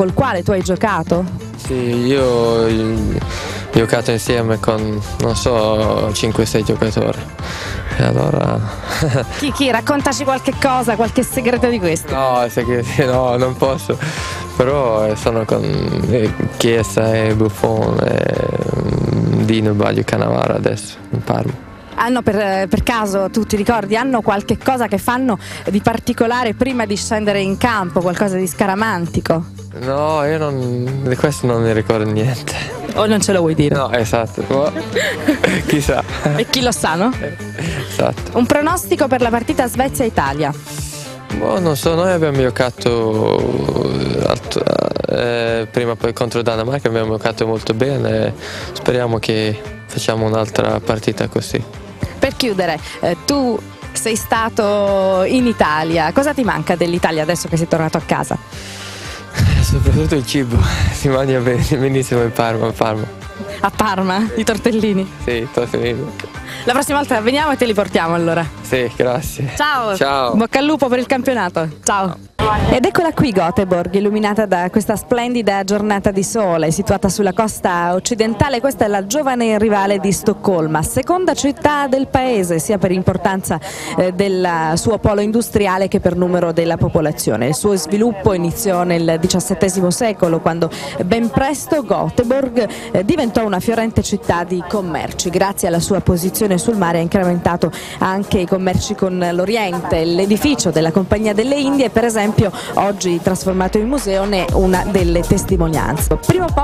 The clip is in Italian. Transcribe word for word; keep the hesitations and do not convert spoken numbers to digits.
col quale tu hai giocato? Sì, io ho giocato insieme con, non so, cinque sei giocatori. E allora... Chi, chi? Raccontaci qualche cosa, qualche segreto di questo. No, segreti, no, non posso. Però sono con eh, Chiesa e Buffon e Dino Baggio Cannavaro adesso in Parma. Hanno per, per caso, tu ti ricordi, hanno qualche cosa che fanno di particolare prima di scendere in campo, qualcosa di scaramantico? No, io non, di questo non mi ricordo niente. O non ce lo vuoi dire? No, esatto, oh, chissà. E chi lo sa, no? Esatto. Un pronostico per la partita Svezia-Italia? Boh, non so, noi abbiamo giocato eh, prima poi contro Danimarca, abbiamo giocato molto bene, speriamo che facciamo un'altra partita così. Per chiudere, eh, tu sei stato in Italia, cosa ti manca dell'Italia adesso che sei tornato a casa? Soprattutto il cibo, si mangia benissimo in Parma, a Parma. A Parma, i tortellini? Sì, tortellini. La prossima volta veniamo e te li portiamo allora. Sì, grazie. Ciao. Ciao. Bocca al lupo per il campionato. Ciao. Ed eccola qui Göteborg, illuminata da questa splendida giornata di sole, situata sulla costa occidentale. Questa è la giovane rivale di Stoccolma, seconda città del paese, sia per importanza eh, del suo polo industriale che per numero della popolazione. Il suo sviluppo iniziò nel diciassettesimo secolo, quando ben presto Göteborg eh, diventò una fiorente città di commerci. Grazie alla sua posizione sul mare ha incrementato anche i commerci con l'Oriente. L'edificio della Compagnia delle Indie, per esempio, oggi trasformato in museo, ne è una delle testimonianze. Primo